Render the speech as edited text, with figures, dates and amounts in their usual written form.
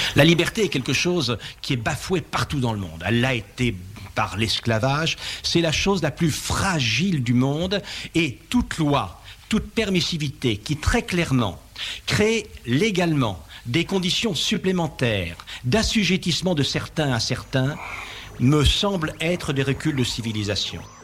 La liberté est quelque chose qui est bafoué partout dans le monde. Elle l'a été par l'esclavage. C'est la chose la plus fragile du monde. Et toute loi, toute permissivité qui très clairement crée légalement des conditions supplémentaires d'assujettissement de certains à certains me semble être des reculs de civilisation.